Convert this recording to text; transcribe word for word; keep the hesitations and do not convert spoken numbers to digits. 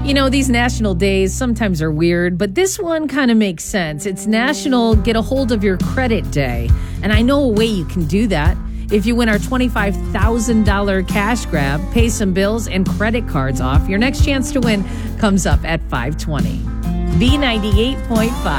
You know, these national days sometimes are weird, but this one kind of makes sense. It's National Get a Hold of Your Credit Day. And I know a way you can do that. If you win our twenty-five thousand dollars cash grab, pay some bills and credit cards off, your next chance to win comes up at five twenty. B ninety-eight point five.